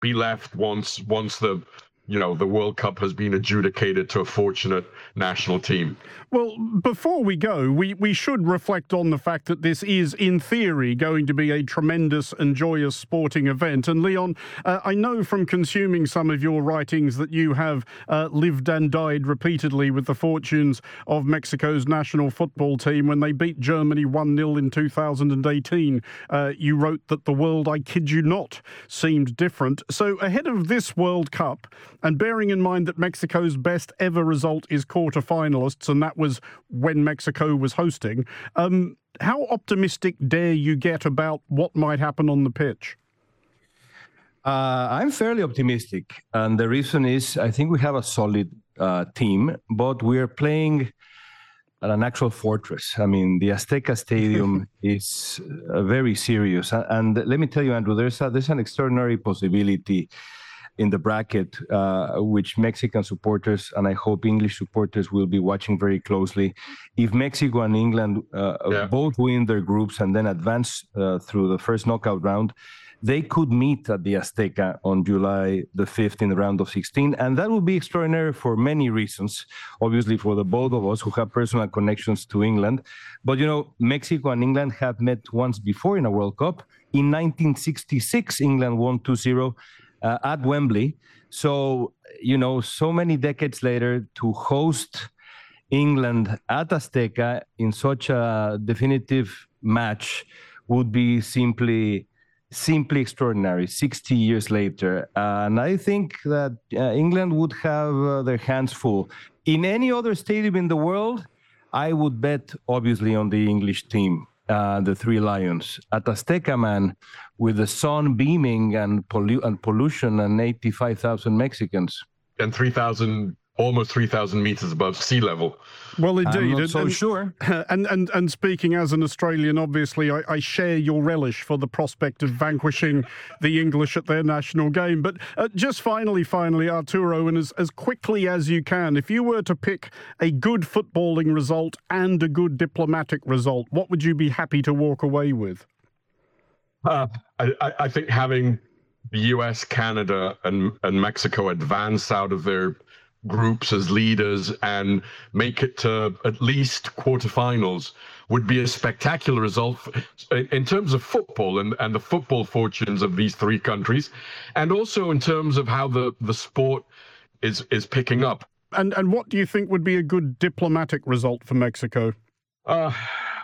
be left once the World Cup has been adjudicated to a fortunate national team? Well, before we go, we should reflect on the fact that this is, in theory, going to be a tremendous and joyous sporting event. And Leon, I know from consuming some of your writings that you have lived and died repeatedly with the fortunes of Mexico's national football team when they beat Germany 1-0 in 2018. You wrote that the world, I kid you not, seemed different. So ahead of this World Cup, and bearing in mind that Mexico's best ever result is quarterfinalists, and that was when Mexico was hosting, how optimistic dare you get about what might happen on the pitch? I'm fairly optimistic, and the reason is I think we have a solid team, but we're playing at an actual fortress. I mean, the Azteca Stadium is very serious, and let me tell you, Andrew, there's an extraordinary possibility in the bracket, which Mexican supporters and I hope English supporters will be watching very closely. If Mexico and England both win their groups and then advance through the first knockout round, they could meet at the Azteca on July the 5th in the round of 16. And that would be extraordinary for many reasons. Obviously, for the both of us who have personal connections to England. But, Mexico and England have met once before in a World Cup. In 1966, England won 2-0. At Wembley. So, so many decades later, to host England at Azteca in such a definitive match would be simply extraordinary 60 years later. And I think that England would have their hands full. In any other stadium in the world, I would bet, obviously, on the English team. The Three Lions at Azteca, man, with the sun beaming and pollution and 85,000 Mexicans. And almost 3,000 meters above sea level. Well, indeed. I'm not so sure. And speaking as an Australian, obviously, I share your relish for the prospect of vanquishing the English at their national game. But just finally, Arturo, and as quickly as you can, if you were to pick a good footballing result and a good diplomatic result, what would you be happy to walk away with? I think having the US, Canada, and Mexico advance out of their groups as leaders and make it to at least quarterfinals would be a spectacular result in terms of football and the football fortunes of these three countries, and also in terms of how the sport is picking up. And what do you think would be a good diplomatic result for Mexico? A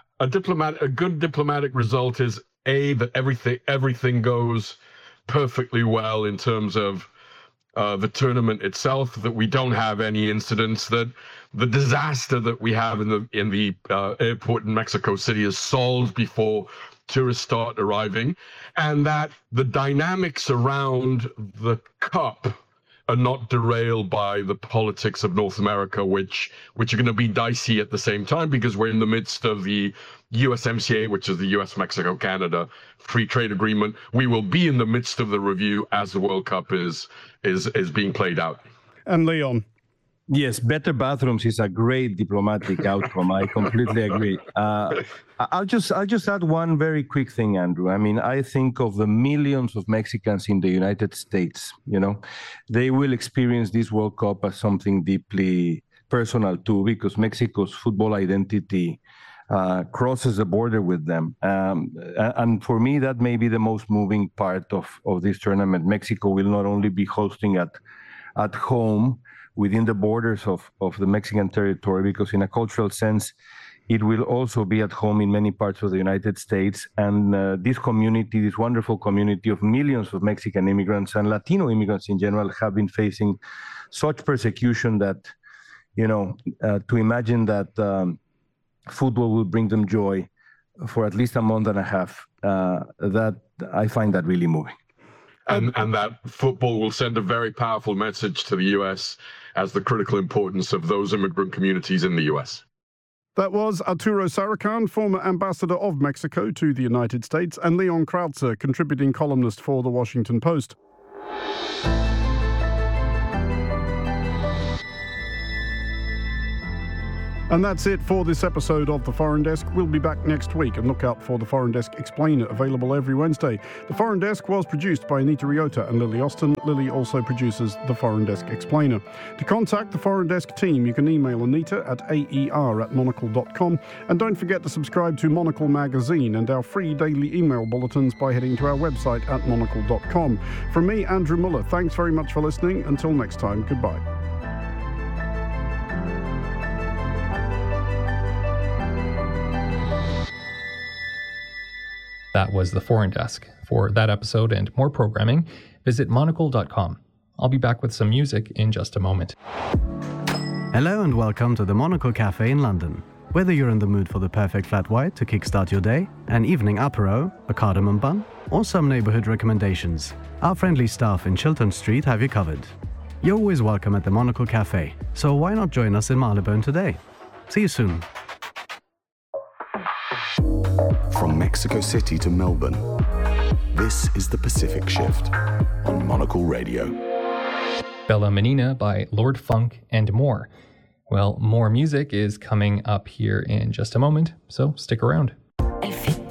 good diplomatic result is that everything goes perfectly well in terms of the tournament itself, that we don't have any incidents, that the disaster that we have in the airport in Mexico City is solved before tourists start arriving, and that the dynamics around the cup are not derailed by the politics of North America, which are going to be dicey at the same time, because we're in the midst of the USMCA, which is the US, Mexico, Canada free trade agreement. We will be in the midst of the review as the World Cup is being played out. And Leon? Yes, better bathrooms is a great diplomatic outcome. I completely agree. I'll just add one very quick thing, Andrew. I mean, I think of the millions of Mexicans in the United States. They will experience this World Cup as something deeply personal too, because Mexico's football identity crosses the border with them. And for me, that may be the most moving part of this tournament. Mexico will not only be hosting at home within the borders of the Mexican territory, because in a cultural sense, it will also be at home in many parts of the United States. And this wonderful community of millions of Mexican immigrants and Latino immigrants in general have been facing such persecution that, to imagine that football will bring them joy for at least a month and a half, that I find that really moving. And that football will send a very powerful message to the US as the critical importance of those immigrant communities in the US. That was Arturo Sarakan, former ambassador of Mexico to the United States, and Leon Krautzer, contributing columnist for The Washington Post. And that's it for this episode of The Foreign Desk. We'll be back next week, and look out for The Foreign Desk Explainer, available every Wednesday. The Foreign Desk was produced by Anita Riota and Lily Austin. Lily also produces The Foreign Desk Explainer. To contact the Foreign Desk team, you can email Anita at aer@monocle.com. And don't forget to subscribe to Monocle Magazine and our free daily email bulletins by heading to our website at monocle.com. From me, Andrew Muller, thanks very much for listening. Until next time, goodbye. That was The Foreign Desk. For that episode and more programming, visit monocle.com. I'll be back with some music in just a moment. Hello and welcome to the Monocle Cafe in London. Whether you're in the mood for the perfect flat white to kickstart your day, an evening apéro, a cardamom bun, or some neighborhood recommendations, our friendly staff in Chiltern Street have you covered. You're always welcome at the Monocle Cafe, so why not join us in Marylebone today? See you soon. From Mexico City to Melbourne, this is the Pacific Shift on Monocle Radio. Bella Menina by Lord Funk and more. Well, more music is coming up here in just a moment, so stick around.